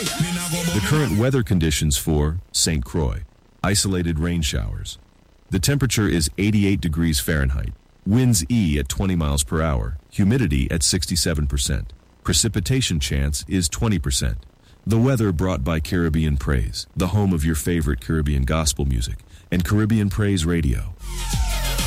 The current weather conditions for St. Croix. Isolated rain showers. The temperature is 88 degrees Fahrenheit. Winds E at 20 miles per hour. Humidity at 67%. Precipitation chance is 20%. The weather brought by Caribbean Praise, the home of your favorite Caribbean gospel music, and Caribbean Praise Radio.